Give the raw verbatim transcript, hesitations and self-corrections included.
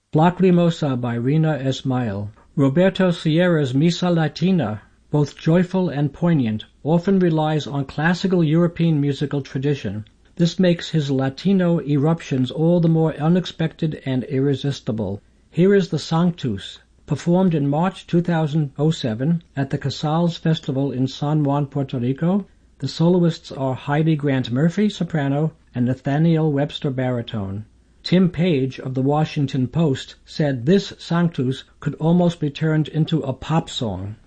Lacrimosa by Rina Esmail. Roberto Sierra's Misa Latina, both joyful and poignant, often relies on classical European musical tradition. This makes his Latino eruptions all the more unexpected and irresistible. Here is the Sanctus, performed in March two thousand seven at the Casals Festival in San Juan, Puerto Rico. The soloists are Heidi Grant Murphy, soprano, and Nathaniel Webster, baritone. Tim Page of the Washington Post said this Sanctus could almost be turned into a pop song.